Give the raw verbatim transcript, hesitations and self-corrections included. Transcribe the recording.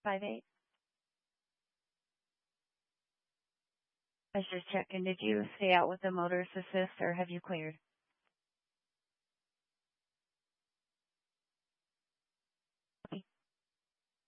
five eight. I was just checking. Did you stay out with the motorist assist or have you cleared?